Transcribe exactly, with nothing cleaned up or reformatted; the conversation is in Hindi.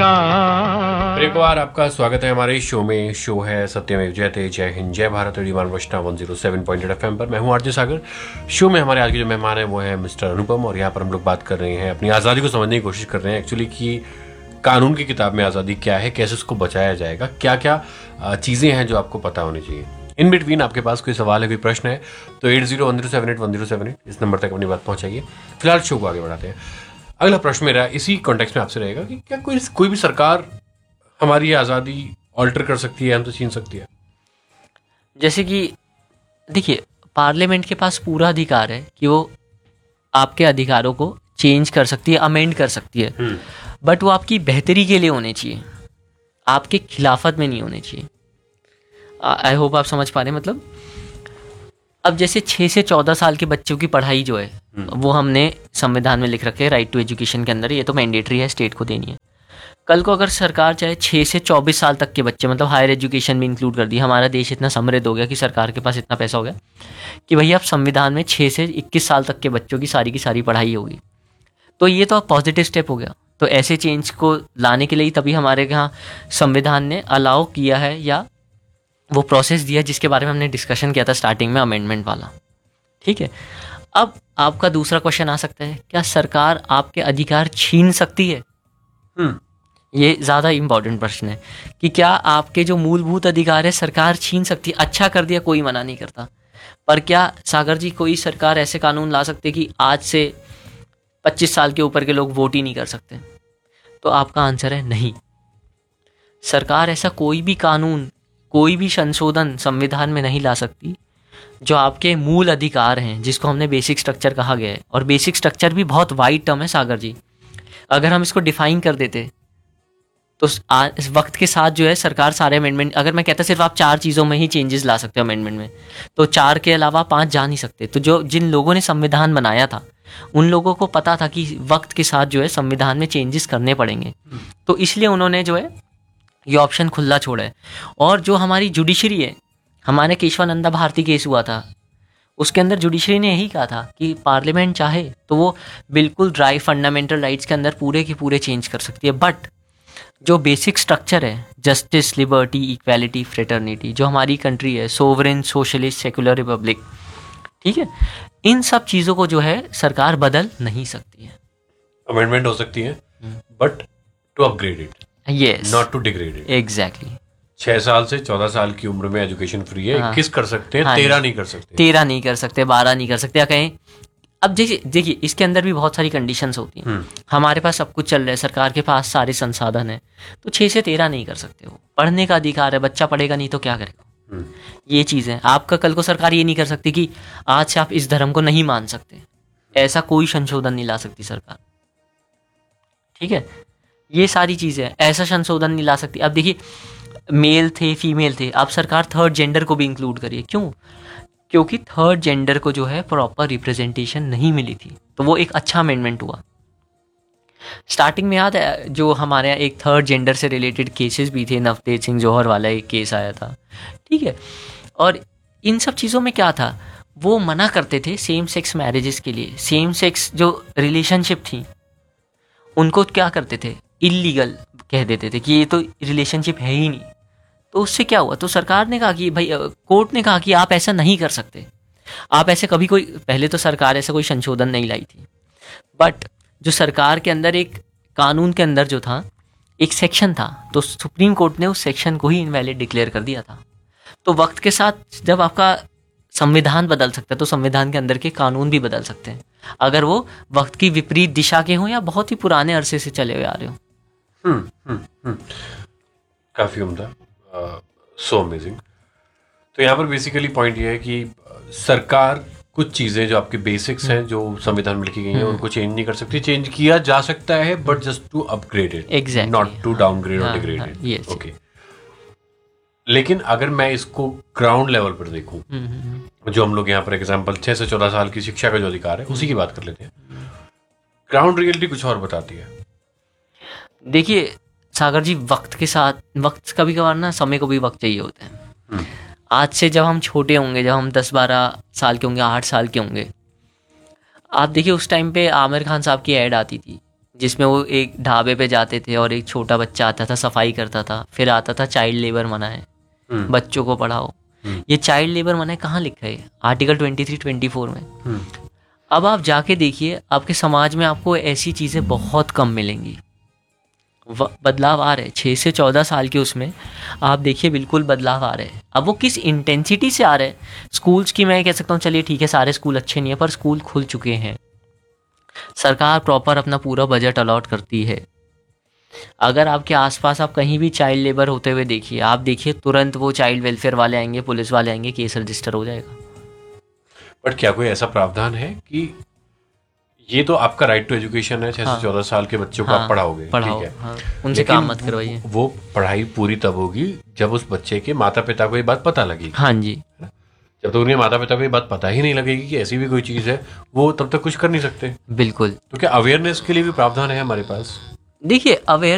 सरकार। एक बार आपका स्वागत है हमारे शो में। शो है सत्यमेव जयते, जय हिंद जय Bharat, radio मानवष्टा one zero seven point eight F M पर। मैं हूँ आरजे सागर। शो में हमारे आज के जो मेहमान है वो है मिस्टर अनुपम, और यहाँ पर हम लोग बात कर रहे हैं, अपनी आज़ादी को समझने की कोशिश कर रहे हैं एक्चुअली कि कानून की किताब में आज़ादी क्या है, कैसे उसको बचाया जाएगा, क्या क्या चीज़ें हैं जो आपको पता होनी चाहिए। इन बिटवीन आपके पास कोई सवाल है, कोई प्रश्न है तो eight zero one zero seven eight one zero seven eight इस नंबर तक अपनी बात पहुँचाइए। फिलहाल शो को आगे बढ़ाते हैं। अगला प्रश्न मेरा इसी कॉन्टेक्स्ट में आपसे रहेगा कि क्या कोई कोई भी सरकार हमारी आज़ादी ऑल्टर कर सकती है, हमसे छीन सकती है? जैसे कि देखिए, पार्लियामेंट के पास पूरा अधिकार है कि वो आपके अधिकारों को चेंज कर सकती है, अमेंड कर सकती है, बट वो आपकी बेहतरी के लिए होने चाहिए, आपके खिलाफत में नहीं होने चाहिए। आई होप आप समझ पा रहे हैं। मतलब अब जैसे छः से चौदह साल के बच्चों की पढ़ाई जो है वो हमने संविधान में लिख रखे है, राइट टू एजुकेशन के अंदर, ये तो मैंडेटरी है, स्टेट को देनी है। कल को अगर सरकार चाहे छः से चौबीस साल तक के बच्चे, मतलब हायर एजुकेशन भी इंक्लूड कर दी, हमारा देश इतना समृद्ध हो गया कि सरकार के पास इतना पैसा हो गया कि भैया अब संविधान में छः से इक्कीस साल तक के बच्चों की सारी की सारी पढ़ाई होगी, तो ये तो पॉजिटिव स्टेप हो गया। तो ऐसे चेंज को लाने के लिए तभी हमारे यहाँ संविधान ने अलाउ किया है, या वो प्रोसेस दिया जिसके बारे में हमने डिस्कशन किया था स्टार्टिंग में, अमेंडमेंट वाला। ठीक है, अब आपका दूसरा क्वेश्चन आ सकता है, क्या सरकार आपके अधिकार छीन सकती है? हम्म ये ज़्यादा इम्पॉर्टेंट प्रश्न है कि क्या आपके जो मूलभूत अधिकार है सरकार छीन सकती है? अच्छा कर दिया, कोई मना नहीं करता, पर क्या सागर जी कोई सरकार ऐसे कानून ला सकते कि आज से पच्चीस साल के ऊपर के लोग वोट ही नहीं कर सकते? तो आपका आंसर है नहीं। सरकार ऐसा कोई भी कानून, कोई भी संशोधन संविधान में नहीं ला सकती जो आपके मूल अधिकार हैं, जिसको हमने बेसिक स्ट्रक्चर कहा गया है। और बेसिक स्ट्रक्चर भी बहुत वाइड टर्म है सागर जी। अगर हम इसको डिफाइन कर देते तो इस वक्त के साथ जो है सरकार सारे अमेंडमेंट, अगर मैं कहता सिर्फ आप चार चीज़ों में ही चेंजेस ला सकते हो अमेंडमेंट में, तो चार के अलावा पांच जा नहीं सकते। तो जो जिन लोगों ने संविधान बनाया था उन लोगों को पता था कि वक्त के साथ जो है संविधान में चेंजेस करने पड़ेंगे, तो इसलिए उन्होंने जो है ये ऑप्शन खुला छोड़ा है। और जो हमारी जुडिशरी है, हमारे केशवानंदा भारती केस हुआ था, उसके अंदर जुडिशरी ने यही कहा था कि पार्लियामेंट चाहे तो वो बिल्कुल ड्राई फंडामेंटल राइट्स के अंदर पूरे के पूरे चेंज कर सकती है, बट जो बेसिक स्ट्रक्चर है, जस्टिस, लिबर्टी, इक्वालिटी, फ्रेटर्निटी, जो हमारी कंट्री है, सोवरेन, सोशलिस्ट, सेकुलर रिपब्लिक, ठीक है, इन सब चीज़ों को जो है सरकार बदल नहीं सकती है। अमेंडमेंट हो सकती है but to upgrade it, yes, not to degrade it. Exactly. छह साल से चौदह साल की उम्र में एजुकेशन फ्री है, इक्कीस कर सकते हैं, हाँ, तेरह नहीं कर सकते, तेरह नहीं कर सकते, बारह नहीं कर सकते, या कहें। अब देखिए देखिए इसके अंदर भी बहुत सारी कंडीशंस होती हैं। हमारे पास सब कुछ चल रहा है, सरकार के पास सारे संसाधन है, तो छः से तेरह नहीं कर सकते। वो पढ़ने का अधिकार है, बच्चा पढ़ेगा नहीं तो क्या करेगा? ये चीज़ है। आपका कल को सरकार ये नहीं कर सकती कि आज से आप इस धर्म को नहीं मान सकते, ऐसा कोई संशोधन नहीं ला सकती सरकार। ठीक है, ये सारी चीज़ें, ऐसा संशोधन नहीं ला सकती। अब देखिए, मेल थे, फीमेल थे, अब सरकार थर्ड जेंडर को भी इंक्लूड करिए। क्यों? क्योंकि थर्ड जेंडर को जो है प्रॉपर रिप्रेजेंटेशन नहीं मिली थी, तो वो एक अच्छा अमेंडमेंट हुआ। स्टार्टिंग में याद है जो हमारे यहाँ एक थर्ड जेंडर से रिलेटेड केसेस भी थे, नवतेज सिंह जौहर वाला एक केस आया था, ठीक है। और इन सब चीज़ों में क्या था, वो मना करते थे सेम सेक्स मैरिजेस के लिए। सेम सेक्स जो रिलेशनशिप थी उनको क्या करते थे, इलीगल कह देते थे कि ये तो रिलेशनशिप है ही नहीं। तो उससे क्या हुआ, तो सरकार ने कहा कि भाई, कोर्ट ने कहा कि आप ऐसा नहीं कर सकते, आप ऐसे कभी कोई, पहले तो सरकार ऐसा कोई संशोधन नहीं लाई थी, बट जो सरकार के अंदर एक कानून के अंदर जो था एक सेक्शन था, तो सुप्रीम कोर्ट ने उस सेक्शन को ही इनवैलिड डिक्लेयर कर दिया था। तो वक्त के साथ जब आपका संविधान बदल सकता है तो संविधान के अंदर के कानून भी बदल सकते हैं, अगर वो वक्त की विपरीत दिशा के हों या बहुत ही पुराने अरसे से चले हुए आ रहे हो। हम्म हम्म हम्म काफी उम्दा, सो अमेजिंग। तो यहाँ पर बेसिकली पॉइंट ये है कि सरकार कुछ चीजें जो आपके बेसिक्स हैं जो संविधान में लिखी गई हैं उनको चेंज नहीं कर सकती। चेंज किया जा सकता है but just to upgrade it, exactly, not to downgrade और डिग्रेड इट। ओके, लेकिन अगर मैं इसको ग्राउंड लेवल पर देखूं, जो हम लोग यहाँ पर एग्जांपल छह से चौदह साल की शिक्षा का जो अधिकार है उसी की बात कर लेते हैं, ग्राउंड रियलिटी कुछ और बताती है। देखिए सागर जी, वक्त के साथ, वक्त कभी कभार ना समय को भी वक्त चाहिए होता है। आज से जब हम छोटे होंगे, जब हम दस बारह साल के होंगे, आठ साल के होंगे, आप देखिए उस टाइम पे आमिर खान साहब की ऐड आती थी जिसमें वो एक ढाबे पे जाते थे और एक छोटा बच्चा आता था, सफाई करता था, फिर आता था चाइल्ड लेबर मना है, हम्म, बच्चों को पढ़ाओ। हम्म, ये चाइल्ड लेबर मना है कहाँ लिखा है? Article twenty three twenty four में। हम्म, अब आप जाके देखिए, आपके समाज में आपको ऐसी चीज़ें बहुत कम मिलेंगी। व- बदलाव आ रहे हैं छः से चौदह साल के उसमें, आप देखिए बिल्कुल बदलाव आ रहे हैं। अब वो किस इंटेंसिटी से आ रहे हैं, स्कूल्स की मैं कह सकता हूँ चलिए ठीक है सारे स्कूल अच्छे नहीं है, पर स्कूल खुल चुके हैं, सरकार प्रॉपर अपना पूरा बजट अलॉट करती है। अगर आपके आसपास आप कहीं भी चाइल्ड लेबर होते हुए देखिए, आप देखिए तुरंत वो चाइल्ड वेलफेयर वाले आएंगे, पुलिस वाले आएंगे, केस रजिस्टर हो जाएगा। बट क्या कोई ऐसा प्रावधान है कि ये तो आपका राइट टू एजुकेशन है, छह हाँ, से चौदह साल के बच्चों को हाँ, आप पढ़ाओगे, पढ़ाओ, ठीक है, हाँ, उनसे लेकिन काम मत करवाइए। वो पढ़ाई पूरी तब होगी जब उस बच्चे के माता पिता को ये बात पता लगेगी। हाँ जी, जब तक उनके माता पिता को ये बात पता ही नहीं लगेगी कि ऐसी भी कोई चीज़ है, वो तब तक कुछ कर नहीं सकते। बिल्कुल। तो क्या अवेयरनेस के लिए भी प्रावधान है हमारे पास? देखिए अवेयर